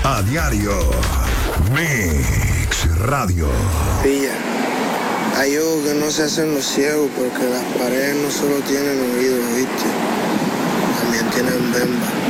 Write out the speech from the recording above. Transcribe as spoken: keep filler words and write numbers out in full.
A diario. Mix Radio. Pilla. Hay ojos que no se hacen los ciegos porque las paredes no solo tienen oídos, ¿viste? También tienen bemba.